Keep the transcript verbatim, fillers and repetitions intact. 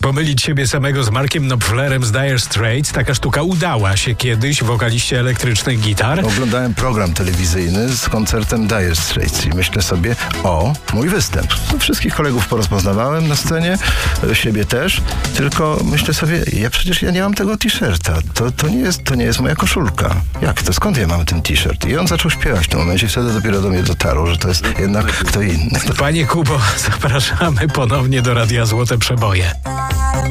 pomylić siebie samego z Markiem Knopflerem z Dire Straits. Taka sztuka udała się kiedyś wokaliście elektrycznych gitar. Oglądałem program telewizyjny z koncertem Dire Straits i myślę sobie, o, mój występ. Wszystkich kolegów porozpoznawałem na scenie, siebie też, tylko myślę sobie, ja przecież ja nie mam tego t-shirta. To, to, nie jest, to nie jest moja koszulka. Jak to? Skąd ja mam ten t-shirt? I on zaczął śpiewać w tym momencie, wtedy dopiero do mnie dotarło, że to jest jednak kto inny. Panie Kubo, zapraszamy ponownie do Radia Złote Przeboje.